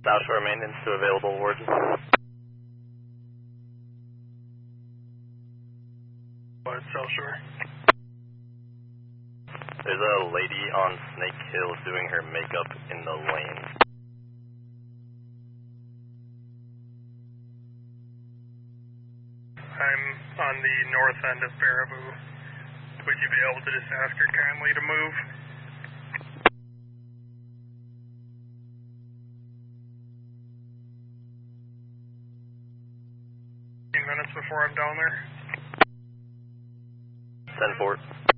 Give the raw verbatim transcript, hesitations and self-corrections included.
South Shore maintenance to available wards. What, South Shore? There's a lady on Snake Hill doing her makeup in the lane. I'm on the north end of Baraboo. Would you be able to just ask her kindly to move? Fifteen minutes before I'm down there. ten four.